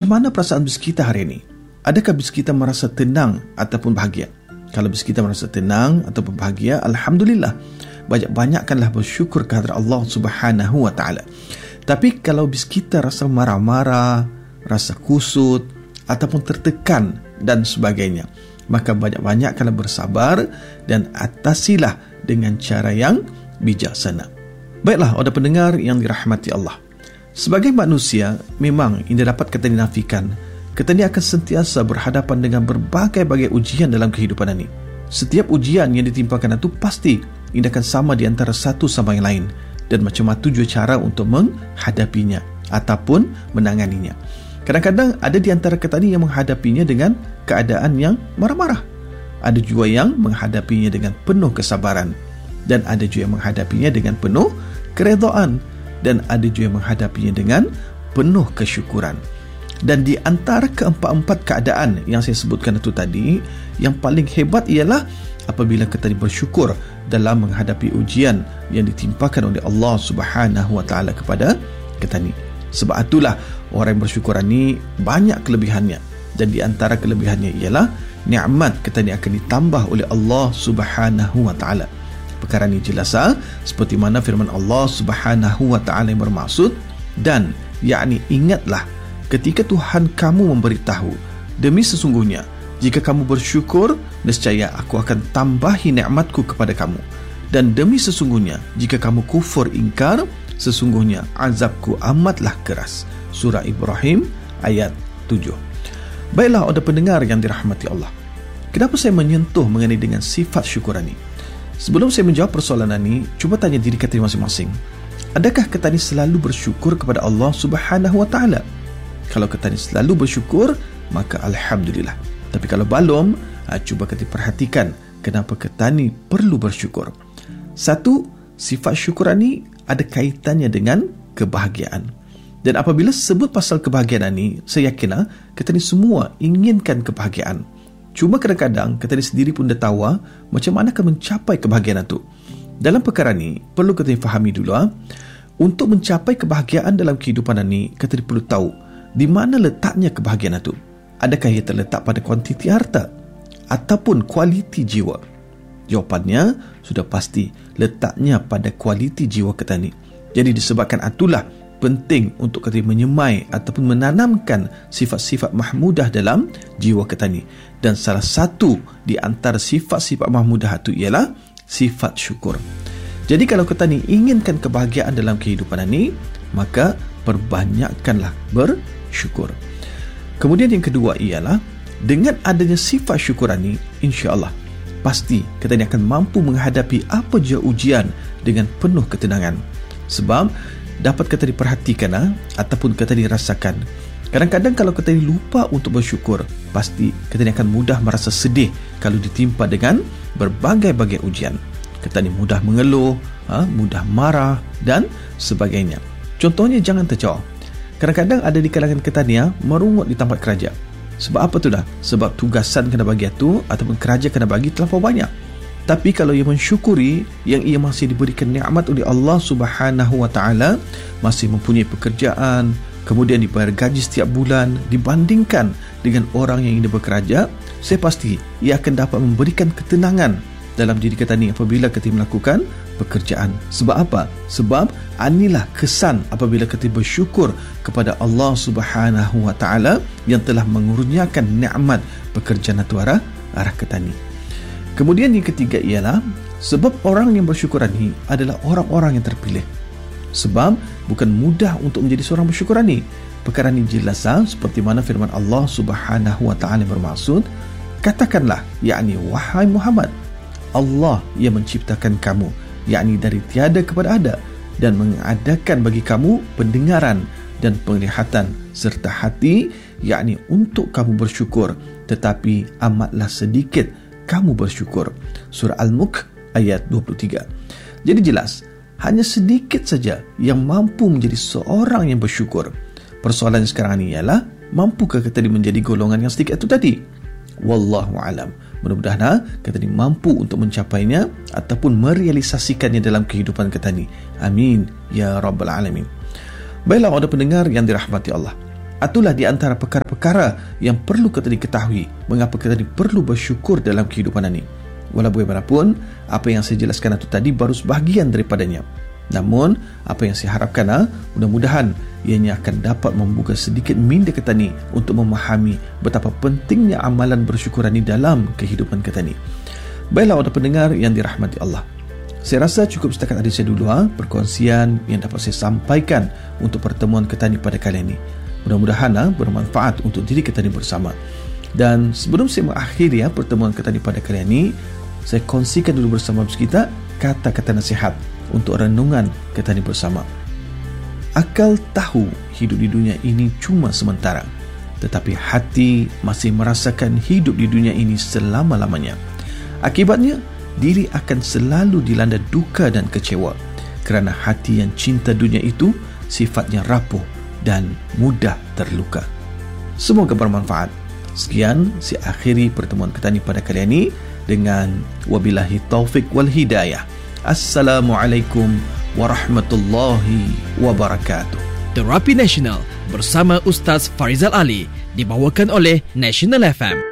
Macam mana perasaan bis kita hari ini? Adakah bis kita merasa tenang ataupun bahagia? Kalau bis kita merasa tenang ataupun bahagia, alhamdulillah, banyak-banyakkanlah bersyukur kehadrat Allah Subhanahu wa taala. Tapi kalau bis kita rasa marah-marah, rasa kusut ataupun tertekan dan sebagainya, maka banyak-banyakkanlah bersabar dan atasilah dengan cara yang bijaksana. Baiklah, ada pendengar yang dirahmati Allah. Sebagai manusia, memang ini dapat kita dinafikan, kita ni akan sentiasa berhadapan dengan berbagai-bagai ujian dalam kehidupan ini. Setiap ujian yang ditimpakan itu pasti ini akan sama di antara satu sama yang lain, dan macam-macam juga cara untuk menghadapinya ataupun menanganinya. Kadang-kadang ada di antara kita ni yang menghadapinya dengan keadaan yang marah-marah. Ada juga yang menghadapinya dengan penuh kesabaran, dan ada juga yang menghadapinya dengan penuh keredaan, dan ada juga yang menghadapinya dengan penuh kesyukuran. Dan di antara keempat-empat keadaan yang saya sebutkan itu tadi, yang paling hebat ialah apabila kita bersyukur dalam menghadapi ujian yang ditimpakan oleh Allah Subhanahu wa taala kepada kita ni. Sebab itulah orang yang bersyukur ni banyak kelebihannya, dan di antara kelebihannya ialah nikmat kita ni akan ditambah oleh Allah Subhanahu wa taala. Perkara ini jelas seperti mana firman Allah Subhanahu wa taala yang bermaksud, dan yakni ingatlah ketika Tuhan kamu memberitahu, demi sesungguhnya jika kamu bersyukur, nescaya aku akan tambahi nikmatku kepada kamu, dan demi sesungguhnya jika kamu kufur ingkar, sesungguhnya azabku amatlah keras. Surah Ibrahim ayat 7. Baiklah, ada pendengar yang dirahmati Allah, kenapa saya menyentuh mengenai dengan sifat syukur ini? Sebelum saya menjawab persoalan ini, cuba tanya diri kita masing-masing. Adakah kita ni selalu bersyukur kepada Allah Subhanahu wa taala? Kalau kita ni selalu bersyukur, maka alhamdulillah. Tapi kalau belum, cuba kita perhatikan kenapa kita ni perlu bersyukur. Satu, sifat syukur ni ada kaitannya dengan kebahagiaan. Dan apabila sebut pasal kebahagiaan ni, saya yakin kita ni semua inginkan kebahagiaan. Cuma kadang-kadang kita ni sendiri pun dah tahu macam mana akan mencapai kebahagiaan itu. Dalam perkara ni, perlu kita fahami dulu, untuk mencapai kebahagiaan dalam kehidupan ni, kita perlu tahu di mana letaknya kebahagiaan itu. Adakah ia terletak pada kuantiti harta ataupun kualiti jiwa? Jawapannya sudah pasti letaknya pada kualiti jiwa kita ni. Jadi disebabkan itulah penting untuk kita menyemai ataupun menanamkan sifat-sifat mahmudah dalam jiwa kita ni. Dan salah satu di antara sifat-sifat mahmudah itu ialah sifat syukur. Jadi kalau kita ni inginkan kebahagiaan dalam kehidupan ini, maka perbanyakkanlah bersyukur. Kemudian yang kedua ialah dengan adanya sifat syukur ini, insya-Allah pasti kita ni akan mampu menghadapi apa je ujian dengan penuh ketenangan. Sebab dapat kita diperhatikan ataupun kita dirasakan, kadang-kadang kalau kita lupa untuk bersyukur, pasti kita ni akan mudah merasa sedih kalau ditimpa dengan berbagai-bagai ujian. Kita ni mudah mengeluh, mudah marah dan sebagainya. Contohnya, jangan terjauh, kadang-kadang ada di kalangan kita ni merungut di tempat kerja. Sebab apa tu dah? Sebab tugasan kena bagi tu ataupun kerja kena bagi terlampau banyak. Tapi kalau ia mensyukuri yang ia masih diberikan nikmat oleh Allah Subhanahu wa taala, masih mempunyai pekerjaan, kemudian dibayar gaji setiap bulan, dibandingkan dengan orang yang ingin bekerja, saya pasti ia akan dapat memberikan ketenangan dalam diri kita ni apabila kita melakukan pekerjaan. Sebab apa? Sebab inilah kesan apabila kita bersyukur kepada Allah Subhanahu wa taala yang telah mengurniakan nikmat pekerjaan itu arah kita ni. Kemudian yang ketiga ialah sebab orang yang bersyukur ini adalah orang-orang yang terpilih. Sebab bukan mudah untuk menjadi seorang bersyukur ini. Perkara ini jelas seperti mana firman Allah Subhanahu wa taala bermaksud, katakanlah, yakni wahai Muhammad, Allah yang menciptakan kamu, yakni dari tiada kepada ada, dan mengadakan bagi kamu pendengaran dan penglihatan serta hati, yakni untuk kamu bersyukur, tetapi amatlah sedikit kamu bersyukur. Surah Al-Mulk ayat 23. Jadi jelas, hanya sedikit saja yang mampu menjadi seorang yang bersyukur. Persoalan sekarang ini ialah, mampukah kita menjadi golongan yang sedikit itu tadi? Wallahu alam. Mudah-mudahan kita ni mampu untuk mencapainya ataupun merealisasikannya dalam kehidupan kita ni. Amin ya rabbal alamin. Baiklah, ada pendengar yang dirahmati Allah, Itulah di antara perkara-perkara yang perlu kita diketahui mengapa kita perlu bersyukur dalam kehidupan ini. Walau bagaimanapun, apa yang saya jelaskan itu tadi baru sebahagian daripadanya. Namun, apa yang saya harapkan, mudah-mudahan ianya akan dapat membuka sedikit minda kita ni untuk memahami betapa pentingnya amalan bersyukuran ini dalam kehidupan kita ni. Baiklah para pendengar yang dirahmati Allah. Saya rasa cukup setakat dari saya dulu perkongsian yang dapat saya sampaikan untuk pertemuan kita ni pada kali ini. Mudah-mudahan bermanfaat untuk diri kita ni bersama. Dan sebelum saya mengakhiri pertemuan kita ni pada kali ini, saya kongsikan dulu bersama kita kata-kata nasihat untuk renungan kita ni bersama. Akal tahu hidup di dunia ini cuma sementara, tetapi hati masih merasakan hidup di dunia ini selama-lamanya. Akibatnya, diri akan selalu dilanda duka dan kecewa kerana hati yang cinta dunia itu sifatnya rapuh dan mudah terluka. Semoga bermanfaat. Sekian, saya akhiri pertemuan kita ni pada kali ini dengan wabillahi taufik wal hidayah. Assalamualaikum warahmatullahi wabarakatuh. Terapi Nasional bersama Ustaz Farizal Ali dibawakan oleh National FM.